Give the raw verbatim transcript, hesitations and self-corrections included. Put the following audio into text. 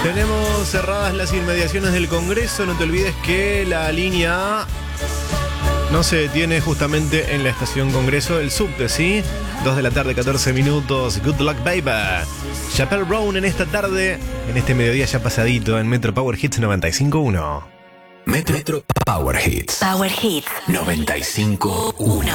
Tenemos cerradas las inmediaciones del Congreso. No te olvides que la línea A no se detiene justamente en la estación Congreso del subte, ¿sí? dos de la tarde, catorce minutos. Good luck, baby. Chappelle Brown en esta tarde, en este mediodía ya pasadito, en Metro Power Hits noventa y cinco punto uno. Metro Power Hits. Power Hits noventa y cinco punto uno.